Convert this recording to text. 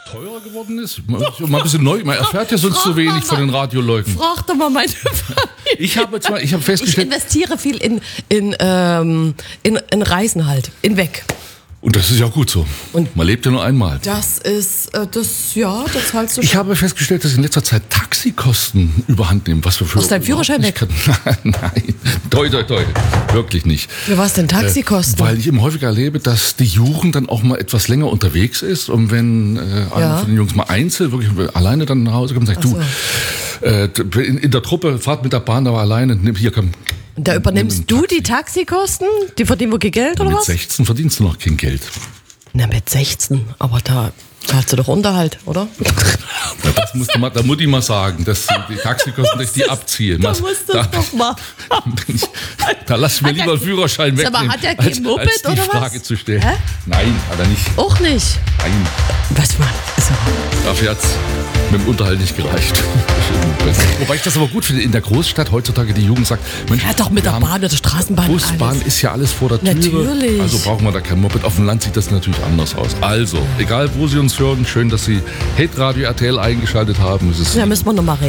teurer geworden ist? Mal ein bisschen neu. Man erfährt ja sonst so wenig von den Radioleuten. Frag doch mal meine Familie. Ich habe festgestellt. Ich investiere viel in Reisen halt, in weg. Und das ist ja auch gut so. Und man lebt ja nur einmal. Das ist, das zahlst du schon. Ich habe festgestellt, dass in letzter Zeit Taxikosten überhand nehmen. Was wir für Aus deinem Führerschein weg? Nein, toi. Wirklich nicht. Für was denn Taxikosten? Weil ich eben häufiger erlebe, dass die Jugend dann auch mal etwas länger unterwegs ist. Und wenn einer von den Jungs mal einzeln, wirklich alleine dann nach Hause kommt und sagt, du, in der Truppe, fahrt mit der Bahn, aber alleine, nimm hier, komm. Und da übernimmst du die Taxikosten? Die verdienen wirklich Geld oder was? Mit 16 verdienst du noch kein Geld. Na, mit 16. Aber da zahlst du doch Unterhalt, oder? Ja, das musst du mal, da muss ich mal sagen, dass die Taxikosten, dass ich die abziehe. Da musst du es doch mal. Da lass ich mir lieber einen Führerschein wegnehmen, aber hat er kein Moped als die oder was? Frage zu stellen. Hä? Nein, hat er nicht. Auch nicht? Nein, Was man? Also. dafür hat's mit dem Unterhalt nicht gereicht. Wobei ich das aber gut finde, in der Großstadt heutzutage die Jugend sagt, Mensch, Ja, doch mit der Bahn, mit der Straßenbahn. Bus, Bahn ist ja alles vor der Tür. Natürlich. Also brauchen wir da kein Moped. Auf dem Land sieht das natürlich anders aus. Also, egal wo Sie uns hören, schön, dass Sie Hate Radio RTL eingeschaltet haben. Da müssen wir nochmal reden.